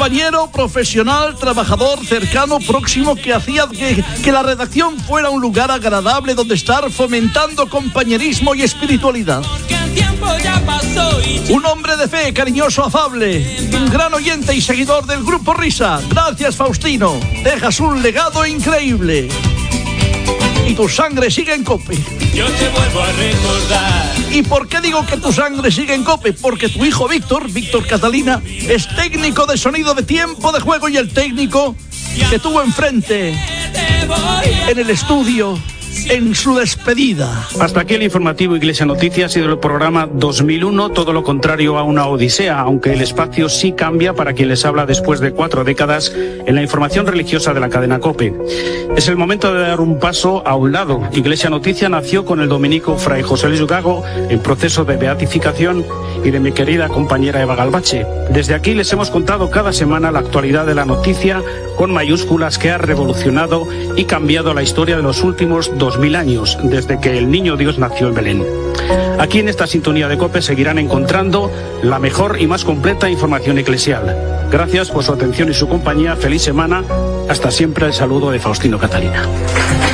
compañero, profesional, trabajador, cercano, próximo, que hacía que la redacción fuera un lugar agradable donde estar, fomentando compañerismo y espiritualidad. Un hombre de fe, cariñoso, afable, un gran oyente y seguidor del Grupo Risa. Gracias, Faustino. Dejas un legado increíble. Y tu sangre sigue en COPE. Yo te vuelvo a recordar. ¿Y por qué digo que tu sangre sigue en COPE? Porque tu hijo Víctor Catalina, es técnico de sonido de tiempo de juego y el técnico que tuvo enfrente en el estudio en su despedida. Hasta aquí el informativo Iglesia Noticias y del programa 2001, todo lo contrario a una odisea, aunque el espacio sí cambia para quien les habla después de 4 décadas en la información religiosa de la cadena COPE. Es el momento de dar un paso a un lado. Iglesia Noticia nació con el dominico Fray José Luis Gago en proceso de beatificación y de mi querida compañera Eva Galbache. Desde aquí les hemos contado cada semana la actualidad de la noticia con mayúsculas que ha revolucionado y cambiado la historia de los últimos 2000 años, desde que el niño Dios nació en Belén. Aquí en esta sintonía de COPE seguirán encontrando la mejor y más completa información eclesial. Gracias por su atención y su compañía. Feliz semana. Hasta siempre, el saludo de Faustino Catalina.